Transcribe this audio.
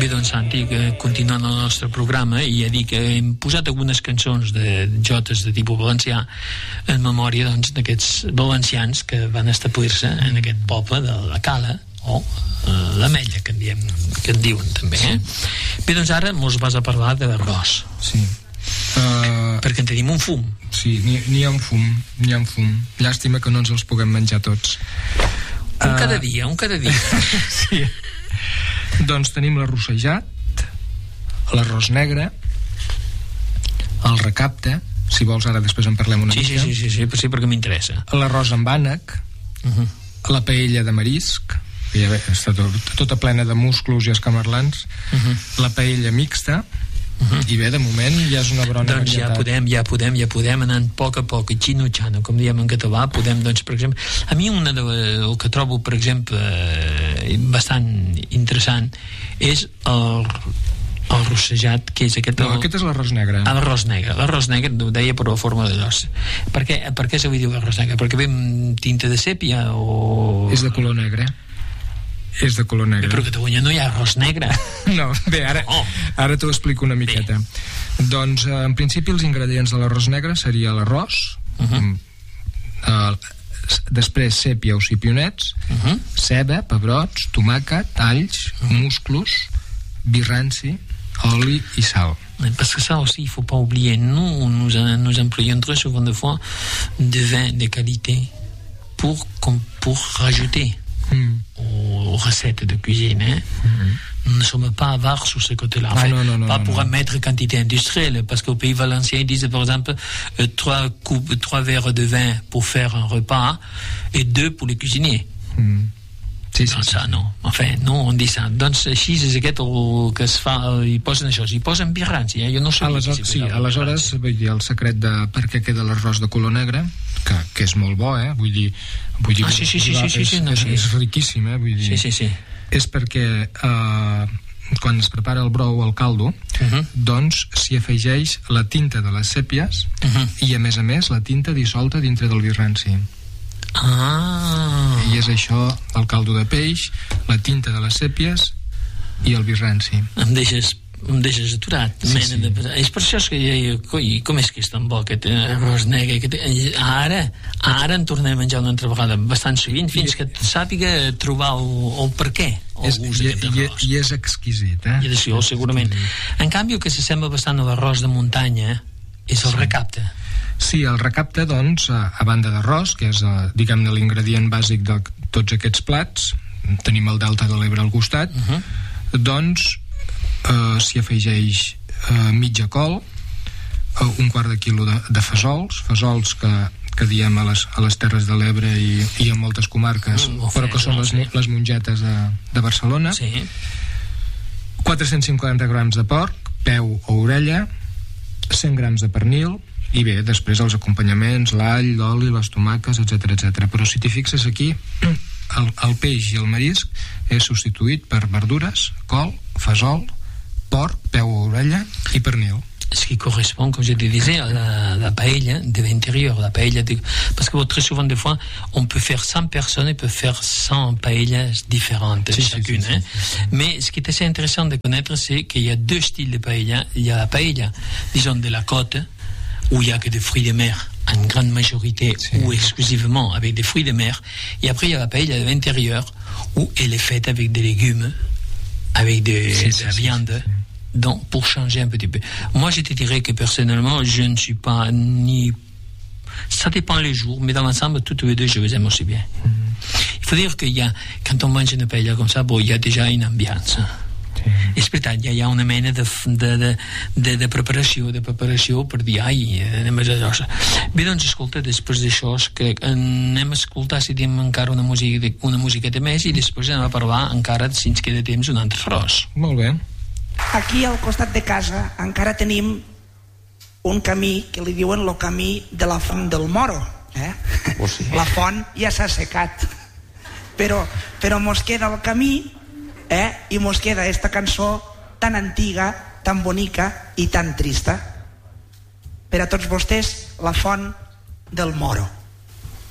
Bé, doncs, Santi, continuant el nostre programa, i ja dic que hem posat algunes cançons de jotes de tipus valencià en memòria, doncs, d'aquests valencians que van establir-se en aquest poble de la Cala, o l'Ametlla, que en diuen també, Bé, doncs ara mos vas a parlar de l'arròs. Sí. Perquè en tenim un fum. Sí, n'hi ha un fum. Llàstima que no ens els puguem menjar tots. Un cada dia. Sí. Doncs tenim l'arrossejat, l'arròs negre, el recapte, si vols ara després en parlem una mica. Sí, perquè m'interessa. L'arròs amb ànec, la paella de marisc, que ja està tota plena de musclos i escamarlans, la paella mixta, i bé, de moment ja és una bona doncs varietat. ja podem anar a poc a poc, xino-xano, com diem en català. Podem, doncs, per exemple, a mi el que trobo, per exemple, bastant interessant és el rossejat, que és aquest... No, aquest és l'arròs negre. L'arròs negre, ho deia per la forma de l'os. Per què se li diu l'arròs negre? Perquè ve amb tinta de sèpia o... És de color negre. Però a Catalunya no hi ha arròs negre. No, bé, ara t'ho explico una miqueta. Doncs, en principi, els ingredients de l'arròs negre seria l'arròs, després sèpia o cipionets, ceba, pebrots, tomàquet, alls, musclos, vi ranci, oli i sal. Parce que ça aussi, il ne faut pas oublier, nous employons très souvent de fois de vin de qualité pour rajouter aux recettes de cuisine. Nous ne sommes pas avares sur ce côté-là. Pas pour en mettre quantité industrielle, parce qu'au pays valencien, ils disent par exemple 3 verres de vin pour faire un repas et 2 pour les cuisiniers. Sí. Ça, no. Enfin, no, on dit ça. Doncs així és aquest el que es fa, hi posen això, hi posen vi ranci, jo no sé. Aleshores, vull dir, el secret de per què queda l'arròs de color negre, que és molt bo, vull dir, és riquíssim, vull dir. Sí. És perquè quan es prepara el brou o el caldo, doncs s'hi afegeix la tinta de les sèpies i a més la tinta dissolta dintre del vi ranci. I és això, el caldo de peix, la tinta de les sèpies i el vi ranci. Em deixes aturat. És per això que com és que és tan bo aquest arròs negre? Ara en tornem a menjar una altra vegada bastant sovint, fins que sàpiga trobar el per què el gust d'aquest arròs. I és exquisit, segurament. En canvi, el que s'assembla bastant a l'arròs de muntanya és el recapte. Sí, el recapte, doncs, a banda d'arròs, que és, diguem-ne, l'ingredient bàsic de tots aquests plats, tenim el Delta de l'Ebre al costat, doncs s'hi afegeix mitja col, un quart de quilo de fesols que diem a les Terres de l'Ebre i en moltes comarques, però que són les mongetes de Barcelona, 450 grams de porc, peu o orella, 100 grams de pernil, i bé, després els acompanyaments, l'all, l'oli, les tomaques, etc. Però si t'hi fixes aquí, el peix i el marisc és substituït per verdures, col, fesol, porc, peu o orella i pernil. Ce qui correspond, comme je te disais, à la paella de l'intérieur, parce que très souvent, des fois, on peut faire 100 personnes et peut faire 100 paellas différentes, chacune. Sí. Mais ce qui est assez intéressant de connaître, c'est qu'il y a 2 styles de paella. Il y a la paella, disons, de la côte, où il n'y a que des fruits de mer, en grande majorité, ou exclusivement avec des fruits de mer. Et après, il y a la paella de l'intérieur, où elle est faite avec des légumes, avec de la viande. Donc, pour changer un petit peu. Moi, je te dirais que personnellement, je ne suis pas ni... Ça dépend les jours, mais dans l'ensemble, toutes les deux, je les aime aussi bien. Il faut dire qu'il y a, quand on mange une paella comme ça, il y a déjà une ambiance. És veritat, ja hi ha una mena de preparació per dir, anem a allò. Bé, doncs, escolta, després d'això que anem a escoltar, si tenim encara una musiqueta més, i després anem a parlar encara, si ens queda temps, un altre arròs. Molt bé. Aquí al costat de casa encara tenim un camí que li diuen el camí de la Font del Moro. La font ja s'ha secat, però mos queda el camí, i mos queda esta cançó tan antiga, tan bonica i tan trista. Per a tots vostès, la Font del Moro.